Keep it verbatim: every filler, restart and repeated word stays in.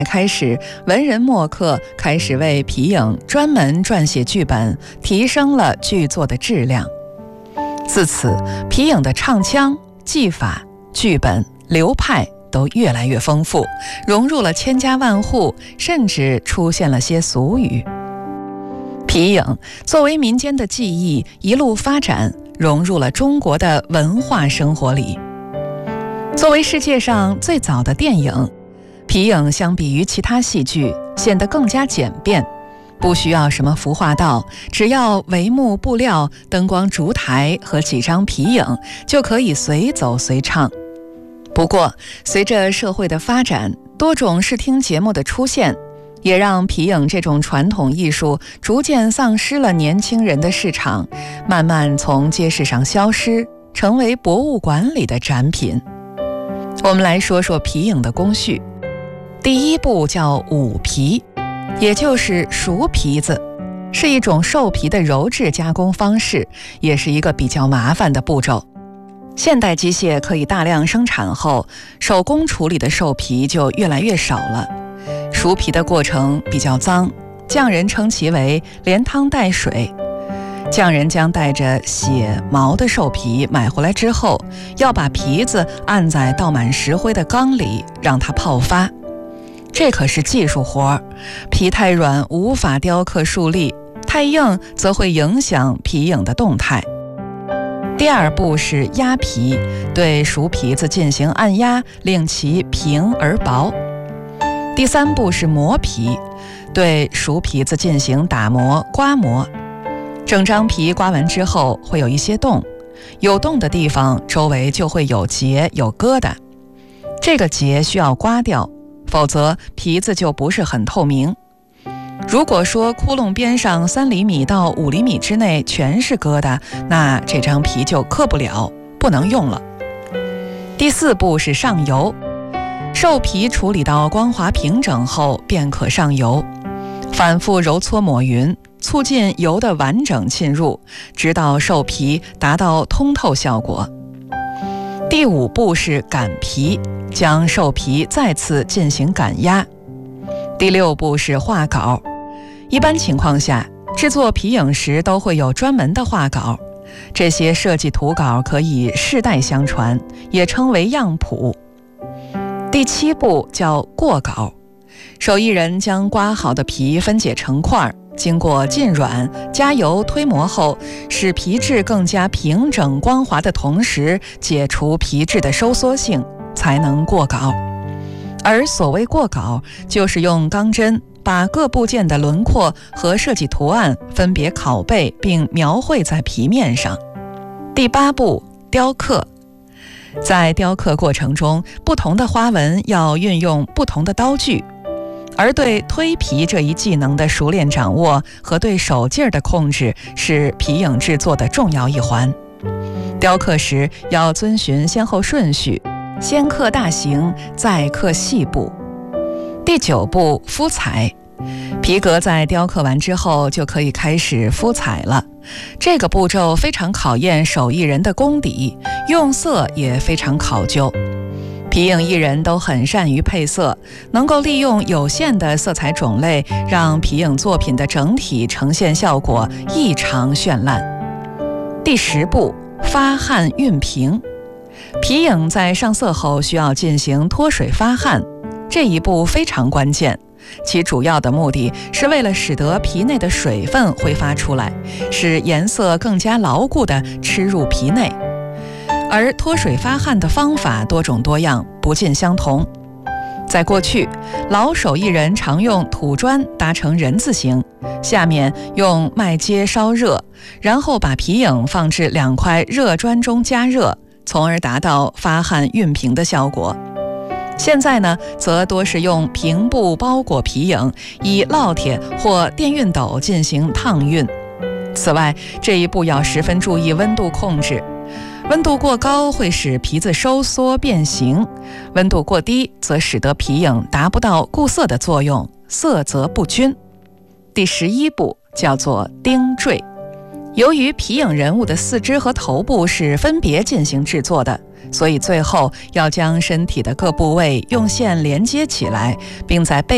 开始，文人墨客开始为皮影专门撰写剧本，提升了剧作的质量。自此，皮影的唱腔、技法、剧本、流派都越来越丰富，融入了千家万户，甚至出现了些俗语。皮影作为民间的技艺，一路发展，融入了中国的文化生活里。作为世界上最早的电影，皮影相比于其他戏剧显得更加简便，不需要什么服化道，只要帷幕、布料、灯光、烛台和几张皮影就可以随走随唱。不过，随着社会的发展，多种视听节目的出现，也让皮影这种传统艺术逐渐丧失了年轻人的市场，慢慢从街市上消失，成为博物馆里的展品。我们来说说皮影的工序。第一步叫捂皮，也就是熟皮子，是一种兽皮的鞣制加工方式，也是一个比较麻烦的步骤。现代机械可以大量生产后，手工处理的兽皮就越来越少了。熟皮的过程比较脏，匠人称其为连汤带水。匠人将带着血毛的兽皮买回来之后，要把皮子按在倒满石灰的缸里，让它泡发。这可是技术活，皮太软无法雕刻竖立，太硬则会影响皮影的动态。第二步是压皮，对熟皮子进行按压，令其平而薄。第三步是磨皮，对熟皮子进行打磨、刮磨。整张皮刮完之后会有一些洞，有洞的地方周围就会有结、有疙瘩，这个结需要刮掉，否则皮子就不是很透明。如果说窟窿边上三厘米到五厘米之内全是疙瘩，那这张皮就刻不了，不能用了。第四步是上油，兽皮处理到光滑平整后便可上油，反复揉搓抹匀，促进油的完整浸入，直到兽皮达到通透效果。第五步是擀皮，将兽皮再次进行擀压。第六步是画稿，一般情况下，制作皮影时都会有专门的画稿，这些设计图稿可以世代相传，也称为样谱。第七步叫过稿，手艺人将刮好的皮分解成块，经过浸软、加油推磨后，使皮质更加平整光滑的同时，解除皮质的收缩性，才能过稿。而所谓过稿，就是用钢针把各部件的轮廓和设计图案分别拷贝并描绘在皮面上。第八步，雕刻。在雕刻过程中，不同的花纹要运用不同的刀具，而对推皮这一技能的熟练掌握和对手劲儿的控制是皮影制作的重要一环。雕刻时要遵循先后顺序，先刻大形，再刻细部。第九步，敷彩。皮革在雕刻完之后就可以开始敷彩了，这个步骤非常考验手艺人的功底，用色也非常考究。皮影艺人都很善于配色，能够利用有限的色彩种类，让皮影作品的整体呈现效果异常绚烂。第十步，发汗熨平。皮影在上色后需要进行脱水发汗，这一步非常关键，其主要的目的是为了使得皮内的水分挥发出来，使颜色更加牢固地吃入皮内。而脱水发汗的方法多种多样，不尽相同。在过去，老手艺人常用土砖搭成人字形，下面用麦秸烧热，然后把皮影放置两块热砖中加热，从而达到发汗熨平的效果。现在呢，则多是用平布包裹皮影，以烙铁或电熨斗进行烫熨。此外，这一步要十分注意温度控制，温度过高会使皮子收缩变形，温度过低则使得皮影达不到固色的作用，色泽不均。第十一步叫做钉缀。由于皮影人物的四肢和头部是分别进行制作的，所以最后要将身体的各部位用线连接起来，并在背